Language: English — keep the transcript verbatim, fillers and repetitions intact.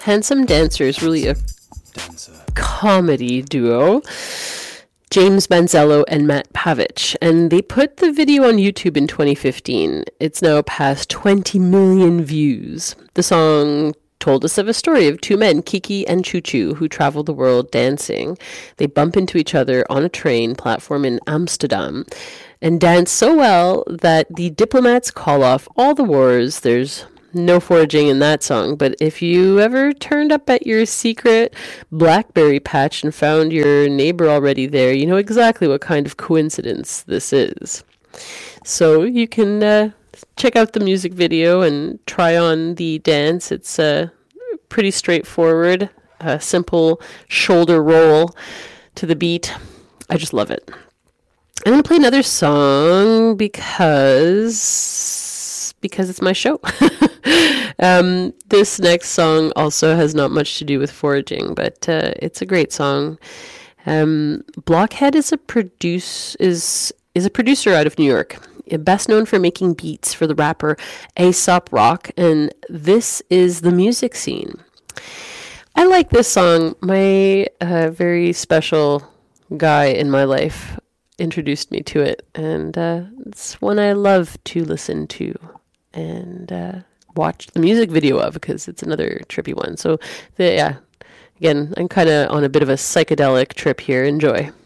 Handsome Dancer is really a comedy duo. James Manzello and Matt Pavich, and they put the video on YouTube in twenty fifteen. It's now past twenty million views. The song told us of a story of two men, Kiki and Choo Choo, who travel the world dancing. They bump into each other on a train platform in Amsterdam and dance so well that the diplomats call off all the wars. There's no foraging in that song, but if you ever turned up at your secret blackberry patch and found your neighbor already there, you know exactly what kind of coincidence this is. So you can uh, check out the music video and try on the dance. It's uh, pretty straightforward, a simple shoulder roll to the beat. I just love it. I'm going to play another song because because it's my show. um, this next song also has not much to do with foraging, but uh, it's a great song. Um, Blockhead is a produce is is a producer out of New York, best known for making beats for the rapper Aesop Rock, and this is the music scene. I like this song. My uh, very special guy in my life introduced me to it, and uh, it's one I love to listen to and uh, watch the music video of, because it's another trippy one. So, the, yeah, again, I'm kind of on a bit of a psychedelic trip here. Enjoy.